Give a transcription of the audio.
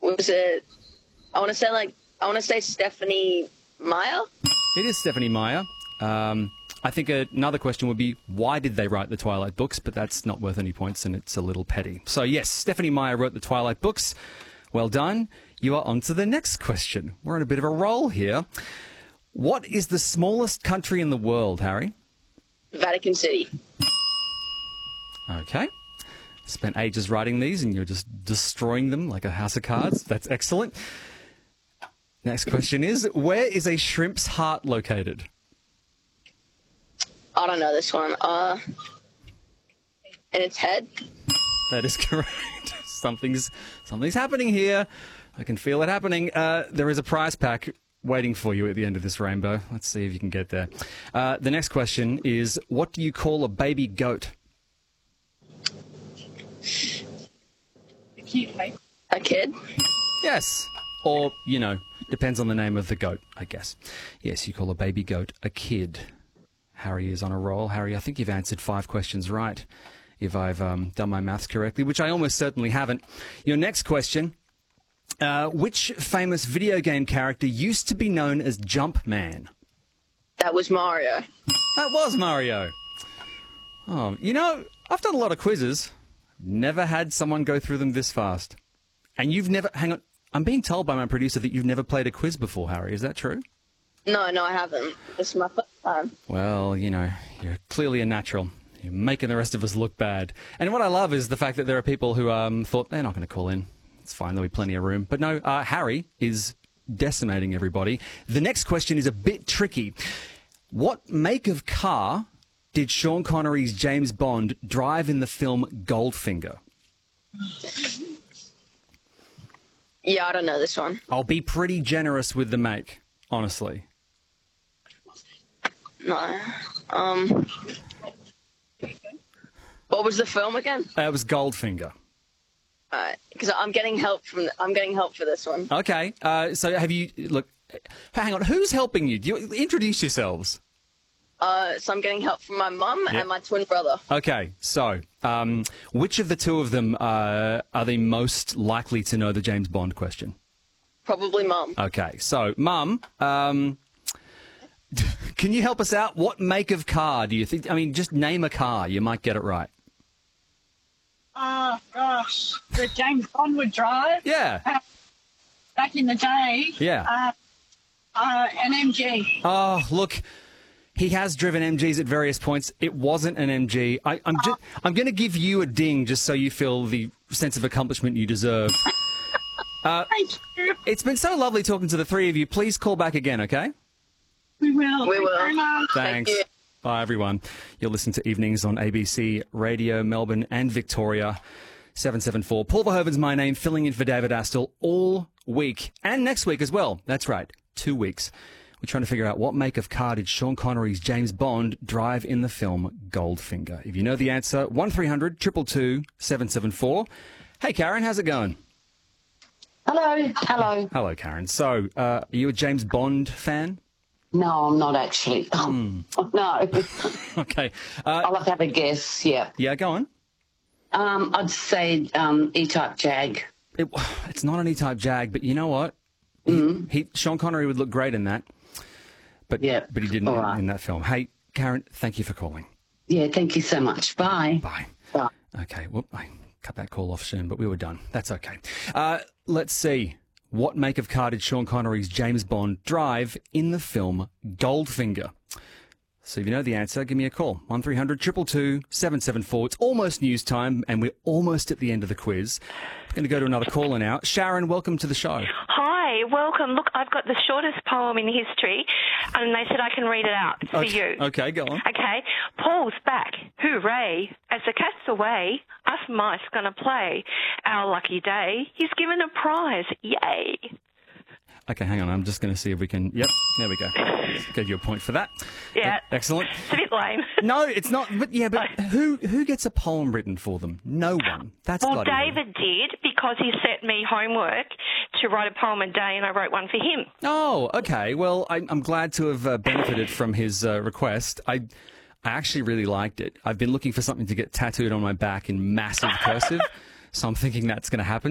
Was it? I want to say Stephanie Meyer. It is Stephanie Meyer. I think another question would be, why did they write the Twilight books? But that's not worth any points, and it's a little petty. So, yes, Stephanie Meyer wrote the Twilight books. Well done. You are on to the next question. We're on a bit of a roll here. What is the smallest country in the world, Harry? Vatican City. Okay. Spent ages writing these, and you're just destroying them like a house of cards. That's excellent. Next question is, where is a shrimp's heart located? I don't know this one. In its head. That is correct. Something's happening here. I can feel it happening. There is a prize pack waiting for you at the end of this rainbow. Let's see if you can get there. The next question is, what do you call a baby goat? A kid? Yes. Or, depends on the name of the goat, I guess. Yes, you call a baby goat a kid. Harry is on a roll. Harry, I think you've answered 5 questions right, if I've done my maths correctly, which I almost certainly haven't. Your next question, which famous video game character used to be known as Jumpman? That was Mario. That was Mario. Oh, I've done a lot of quizzes. Never had someone go through them this fast. And you've never... Hang on. I'm being told by my producer that you've never played a quiz before, Harry. Is that true? No, I haven't. This is my first time. Well, you're clearly a natural. You're making the rest of us look bad. And what I love is the fact that there are people who thought they're not going to call in. It's fine, there'll be plenty of room. But no, Harry is decimating everybody. The next question is a bit tricky. What make of car did Sean Connery's James Bond drive in the film Goldfinger? Yeah, I don't know this one. I'll be pretty generous with the make, honestly. No. What was the film again? It was Goldfinger. Because I'm getting help for this one. Okay. So have you... Look, hang on. Who's helping you? Introduce yourselves. So I'm getting help from my mum and my twin brother. Okay. So which of the two of them are they most likely to know the James Bond question? Probably Mum. Okay. So, Mum, can you help us out? What make of car do you think? I mean, just name a car. You might get it right. Oh, gosh. The James Bond would drive. Yeah. Back in the day. Yeah. An MG. Oh, look. He has driven MGs at various points. It wasn't an MG. I'm going to give you a ding just so you feel the sense of accomplishment you deserve. Thank you. It's been so lovely talking to the three of you. Please call back again, okay? We will. We will. Very much. Thanks. Thank you. Bye, everyone. You're listening to Evenings on ABC Radio, Melbourne and Victoria. 774. Paul Verhoeven's my name, filling in for David Astle all week. And next week as well. That's right. 2 weeks. We're trying to figure out what make of car did Sean Connery's James Bond drive in the film Goldfinger. If you know the answer, 1300 222 774. Hey, Karen, how's it going? Hello. Hello, Karen. So, are you a James Bond fan? No, I'm not actually. No. Okay. I'll have to have a guess, yeah. Yeah, go on. I'd say E-Type Jag. It's not an E-Type Jag, but you know what? Sean Connery would look great in that. But he didn't in that film. Hey, Karen, thank you for calling. Yeah, thank you so much. Bye. Bye. Bye. Okay, well, I cut that call off soon, but we were done. That's okay. Let's see. What make of car did Sean Connery's James Bond drive in the film Goldfinger? So if you know the answer, give me a call. 1300 222 774. It's almost news time, and we're almost at the end of the quiz. I'm going to go to another caller now. Sharon, welcome to the show. Hi, welcome. Look, I've got the shortest poem in history, and they said I can read it out. It's for you. Okay, go on. Okay. Paul's back. Hooray. As the cat's away, us mice gonna play. Our lucky day. He's given a prize. Yay. Okay, hang on. I'm just going to see if we can... Yep, there we go. Gave you a point for that. Yeah. Excellent. It's a bit lame. No, it's not. But who gets a poem written for them? No one. That's well, bloody David did, because he set me homework to write a poem a day, and I wrote one for him. Oh, okay. Well, I'm glad to have benefited from his request. I actually really liked it. I've been looking for something to get tattooed on my back in massive cursive, so I'm thinking that's going to happen.